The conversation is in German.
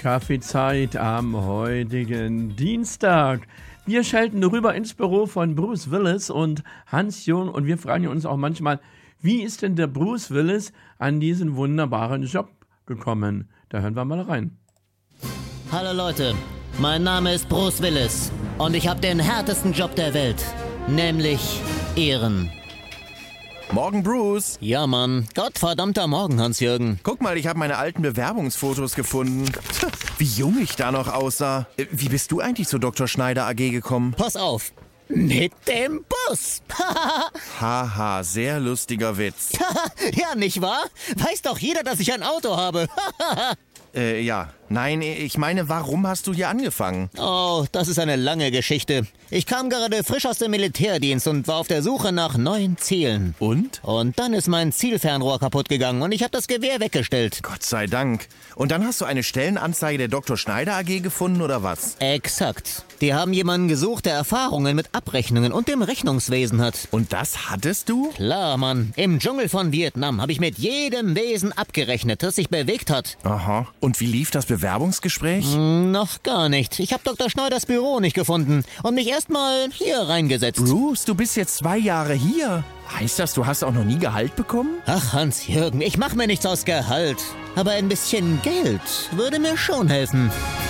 Kaffeezeit am heutigen Dienstag. Wir schalten rüber ins Büro von Bruce Willis und Hans Jung und wir fragen uns auch manchmal, wie ist denn der Bruce Willis an diesen wunderbaren Job gekommen? Da hören wir mal rein. Hallo Leute, mein Name ist Bruce Willis und ich habe den härtesten Job der Welt, nämlich Ehren. Morgen, Bruce. Ja, Mann. Gottverdammter Morgen, Hans-Jürgen. Guck mal, ich habe meine alten Bewerbungsfotos gefunden. Wie jung ich da noch aussah. Wie bist du eigentlich zur Dr. Schneider AG gekommen? Pass auf. Mit dem Bus. Haha, sehr lustiger Witz. Ja, nicht wahr? Weiß doch jeder, dass ich ein Auto habe. Ja. Nein, ich meine, warum hast du hier angefangen? Oh, das ist eine lange Geschichte. Ich kam gerade frisch aus dem Militärdienst und war auf der Suche nach neuen Zielen. Und? Und dann ist mein Zielfernrohr kaputt gegangen und ich habe das Gewehr weggestellt. Gott sei Dank. Und dann hast du eine Stellenanzeige der Dr. Schneider AG gefunden, oder was? Exakt. Die haben jemanden gesucht, der Erfahrungen mit Abrechnungen und dem Rechnungswesen hat. Und das hattest du? Klar, Mann. Im Dschungel von Vietnam habe ich mit jedem Wesen abgerechnet, das sich bewegt hat. Aha. Und wie lief das Bewerbungsgespräch? Noch gar nicht. Ich habe Dr. Schneiders Büro nicht gefunden und mich erstmal hier reingesetzt. Bruce, du bist jetzt 2 Jahre hier. Heißt das, du hast auch noch nie Gehalt bekommen? Ach, Hans-Jürgen, ich mache mir nichts aus Gehalt. Aber ein bisschen Geld würde mir schon helfen.